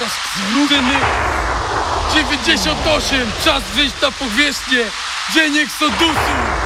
Syny 98, czas wyjść na powierzchnię. Dzień Eksodusu.